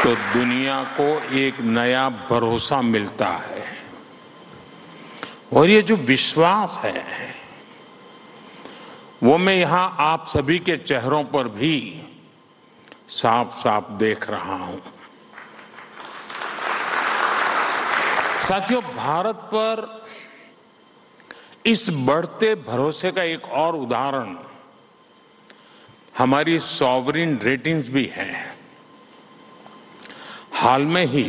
तो दुनिया को एक नया भरोसा मिलता है। और ये जो विश्वास है वो मैं यहां आप सभी के चेहरों पर भी साफ साफ देख रहा हूं। साथियों, भारत पर इस बढ़ते भरोसे का एक और उदाहरण हमारी सॉवरिन रेटिंग्स भी है। हाल में ही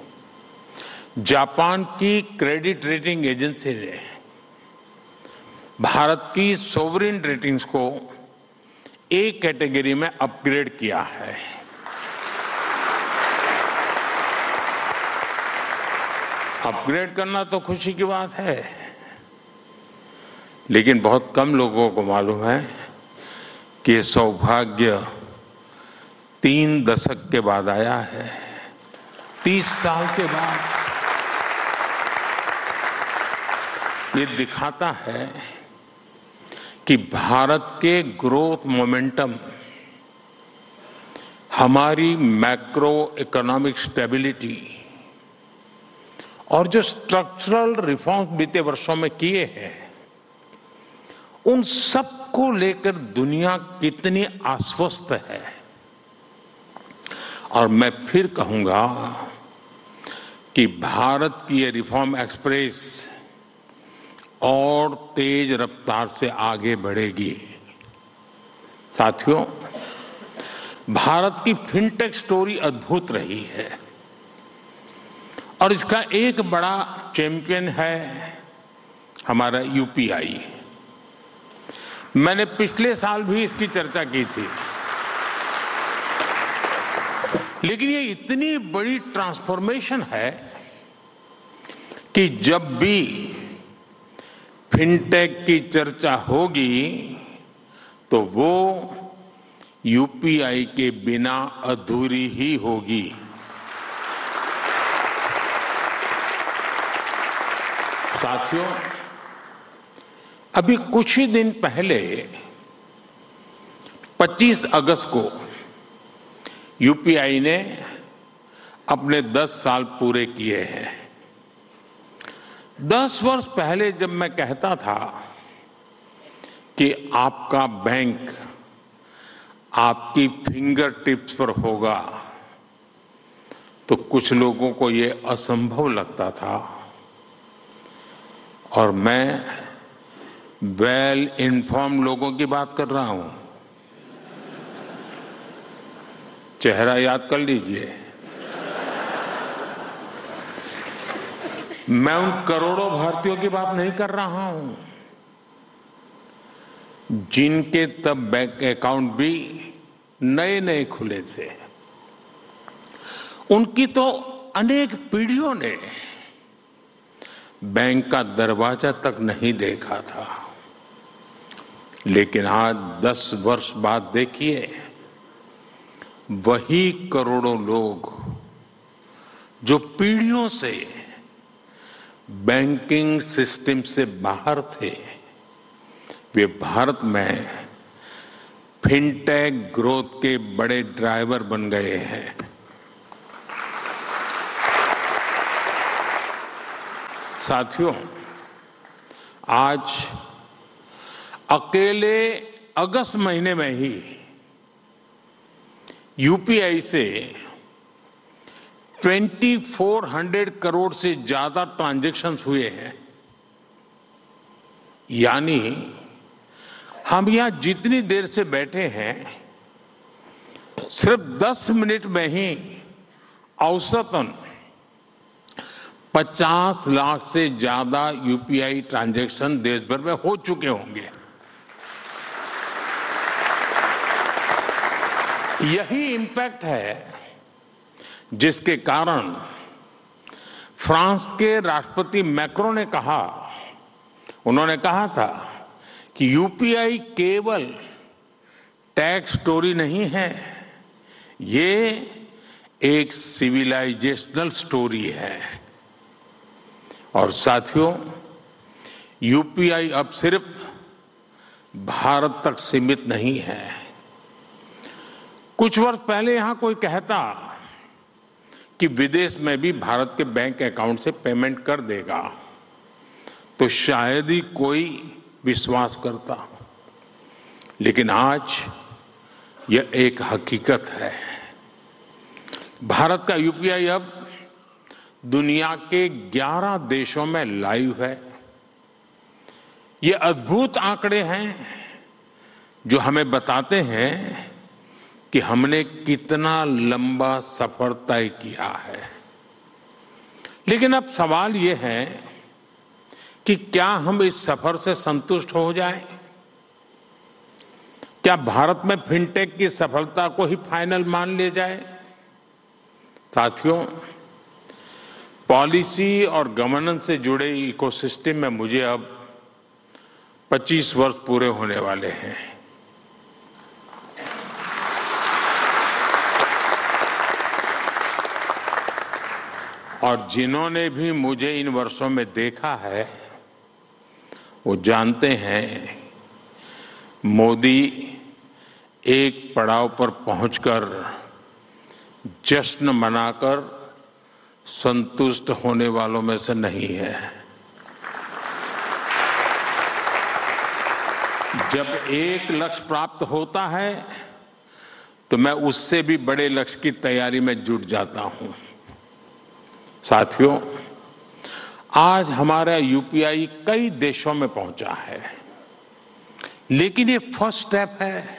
जापान की क्रेडिट रेटिंग एजेंसी ने भारत की सॉवरिन रेटिंग्स को ए कैटेगरी में अपग्रेड किया है। अपग्रेड करना तो खुशी की बात है, लेकिन बहुत कम लोगों को मालूम है कि ये सौभाग्य 3 दशक के बाद आया है, 30 साल के बाद। ये दिखाता है कि भारत के ग्रोथ मोमेंटम, हमारी मैक्रो इकोनॉमिक स्टेबिलिटी और जो स्ट्रक्चरल रिफॉर्म्स बीते वर्षों में किए हैं, उन सब को लेकर दुनिया कितनी आश्वस्त है। और मैं फिर कहूंगा कि भारत की ये रिफॉर्म एक्सप्रेस और तेज रफ्तार से आगे बढ़ेगी। साथियों, भारत की फिनटेक स्टोरी अद्भुत रही है और इसका एक बड़ा चैंपियन है हमारा यूपीआई। मैंने पिछले साल भी इसकी चर्चा की थी, लेकिन ये इतनी बड़ी ट्रांसफॉर्मेशन है कि जब भी फिनटेक की चर्चा होगी तो वो यूपीआई के बिना अधूरी ही होगी। साथियों, अभी कुछ ही दिन पहले 25 अगस्त को यूपीआई ने अपने 10 साल पूरे किए हैं। 10 वर्ष पहले जब मैं कहता था कि आपका बैंक आपकी फिंगर टिप्स पर होगा, तो कुछ लोगों को ये असंभव लगता था। और मैं वेल इन्फॉर्म्ड लोगों की बात कर रहा हूं। चेहरा याद कर लीजिए। मैं उन करोड़ों भारतीयों की बात नहीं कर रहा हूं जिनके तब बैंक अकाउंट भी नए नए खुले थे। उनकी तो अनेक पीढ़ियों ने बैंक का दरवाजा तक नहीं देखा था। लेकिन आज 10 वर्ष बाद देखिए, वही करोड़ों लोग जो पीढ़ियों से बैंकिंग सिस्टम से बाहर थे, वे भारत में फिनटेक ग्रोथ के बड़े ड्राइवर बन गए हैं। साथियों, आज अकेले अगस्त महीने में ही यूपीआई से 2400 करोड़ से ज्यादा ट्रांजैक्शंस हुए हैं। यानी हम यहां जितनी देर से बैठे हैं, सिर्फ 10 मिनट में ही औसतन 50 लाख से ज्यादा यूपीआई ट्रांजैक्शन देश भर में हो चुके होंगे। यही इंपैक्ट है जिसके कारण फ्रांस के राष्ट्रपति मैक्रों ने कहा, उन्होंने कहा था कि यूपीआई केवल टैक्स स्टोरी नहीं है, ये एक सिविलाइजेशनल स्टोरी है। और साथियों, यूपीआई अब सिर्फ भारत तक सीमित नहीं है। कुछ वर्ष पहले यहां कोई कहता कि विदेश में भी भारत के बैंक अकाउंट से पेमेंट कर देगा तो शायद ही कोई विश्वास करता, लेकिन आज यह एक हकीकत है। भारत का यूपीआई अब दुनिया के 11 देशों में लाइव है। ये अद्भुत आंकड़े हैं जो हमें बताते हैं कि हमने कितना लंबा सफर तय किया है। लेकिन अब सवाल ये है कि क्या हम इस सफर से संतुष्ट हो जाएं? क्या भारत में फिनटेक की सफलता को ही फाइनल मान लिया जाए? साथियों, पॉलिसी और गवर्नेंस से जुड़े इकोसिस्टम में मुझे अब 25 वर्ष पूरे होने वाले हैं। और जिन्होंने भी मुझे इन वर्षों में देखा है वो जानते हैं मोदी एक पड़ाव पर पहुंचकर जश्न मनाकर संतुष्ट होने वालों में से नहीं है। जब एक लक्ष्य प्राप्त होता है तो मैं उससे भी बड़े लक्ष्य की तैयारी में जुट जाता हूं। साथियों, आज हमारा यूपीआई कई देशों में पहुंचा है, लेकिन ये फर्स्ट स्टेप है।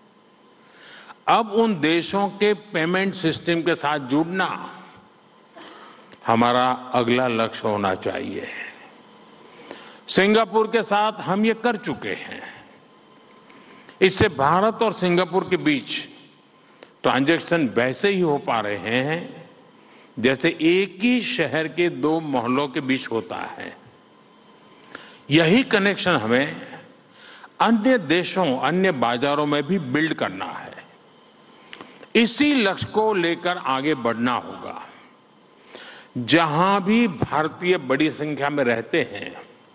अब उन देशों के पेमेंट सिस्टम के साथ जुड़ना हमारा अगला लक्ष्य होना चाहिए। सिंगापुर के साथ हम ये कर चुके हैं। इससे भारत और सिंगापुर के बीच ट्रांजैक्शन वैसे ही हो पा रहे हैं जैसे एक ही शहर के 2 मोहल्लों के बीच होता है। यही कनेक्शन हमें अन्य देशों, अन्य बाजारों में भी बिल्ड करना है। इसी लक्ष्य को लेकर आगे बढ़ना होगा। जहां भी भारतीय बड़ी संख्या में रहते हैं,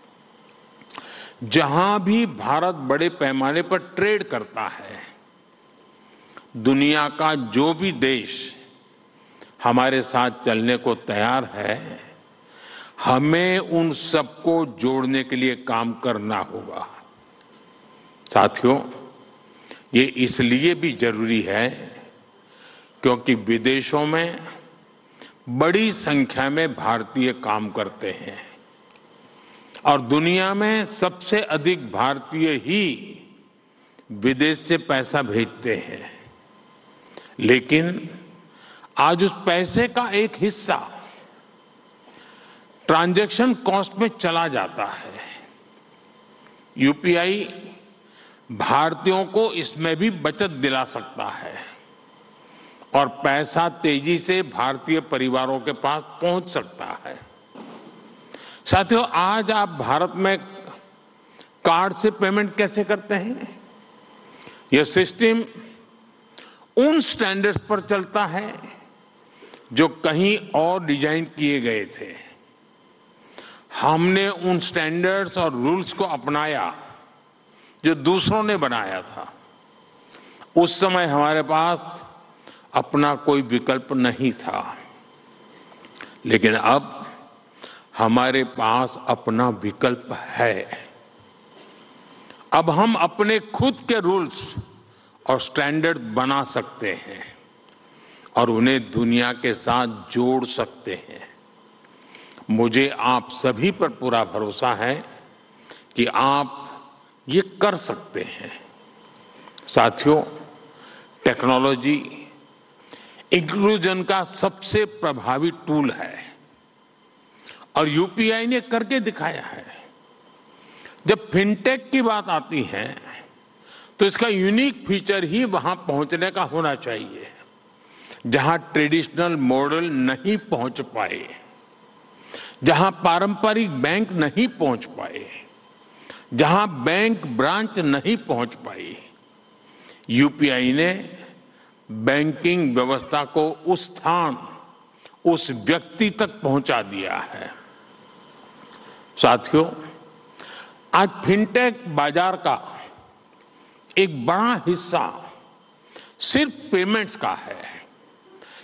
जहां भी भारत बड़े पैमाने पर ट्रेड करता है, दुनिया का जो भी देश हमारे साथ चलने को तैयार है, हमें उन सबको जोड़ने के लिए काम करना होगा। साथियों, ये इसलिए भी जरूरी है क्योंकि विदेशों में बड़ी संख्या में भारतीय काम करते हैं और दुनिया में सबसे अधिक भारतीय ही विदेश से पैसा भेजते हैं। लेकिन आज उस पैसे का एक हिस्सा ट्रांजैक्शन कॉस्ट में चला जाता है। यूपीआई भारतीयों को इसमें भी बचत दिला सकता है और पैसा तेजी से भारतीय परिवारों के पास पहुंच सकता है। साथियों, आज आप भारत में कार्ड से पेमेंट कैसे करते हैं? यह सिस्टम उन स्टैंडर्ड्स पर चलता है जो कहीं और डिजाइन किए गए थे। हमने उन स्टैंडर्ड्स और रूल्स को अपनाया जो दूसरों ने बनाया था। उस समय हमारे पास अपना कोई विकल्प नहीं था, लेकिन अब हमारे पास अपना विकल्प है। अब हम अपने खुद के रूल्स और स्टैंडर्ड बना सकते हैं और उन्हें दुनिया के साथ जोड़ सकते हैं। मुझे आप सभी पर पूरा भरोसा है कि आप ये कर सकते हैं। साथियों, टेक्नोलॉजी इंक्लूजन का सबसे प्रभावी टूल है और यूपीआई ने करके दिखाया है। जब फिनटेक की बात आती है तो इसका यूनिक फीचर ही वहां पहुंचने का होना चाहिए जहां ट्रेडिशनल मॉडल नहीं पहुंच पाए, जहां पारंपरिक बैंक नहीं पहुंच पाए, जहां बैंक ब्रांच नहीं पहुंच पाई। यूपीआई ने बैंकिंग व्यवस्था को उस स्थान, उस व्यक्ति तक पहुंचा दिया है। साथियों, आज फिनटेक बाजार का एक बड़ा हिस्सा सिर्फ पेमेंट्स का है,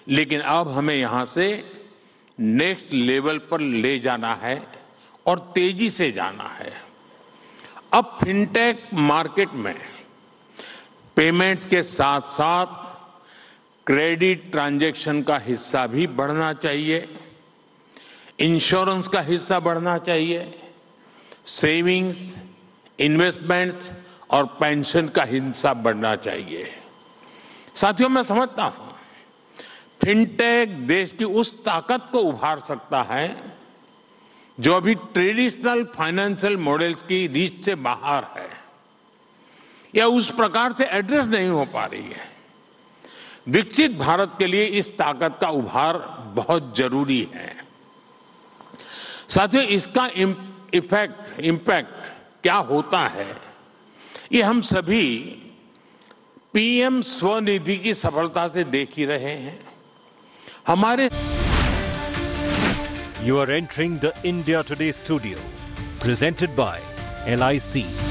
लेकिन अब हमें यहां से नेक्स्ट लेवल पर ले जाना है और तेजी से जाना है। अब फिनटेक मार्केट में पेमेंट्स के साथ साथ क्रेडिट ट्रांजैक्शन का हिस्सा भी बढ़ना चाहिए, इंश्योरेंस का हिस्सा बढ़ना चाहिए, सेविंग्स, इन्वेस्टमेंट्स और पेंशन का हिस्सा बढ़ना चाहिए। साथियों, मैं समझता हूं फिनटेक देश की उस ताकत को उभार सकता है जो अभी ट्रेडिशनल फाइनेंशियल मॉडल्स की रीच से बाहर है या उस प्रकार से एड्रेस नहीं हो पा रही है। विकसित भारत के लिए इस ताकत का उभार बहुत जरूरी है। साथियों, इसका इम्पैक्ट क्या होता है, ये हम सभी पीएम स्वनिधि की सफलता से देख ही रहे हैं। हमारे You are entering the India Today studio, presented by LIC.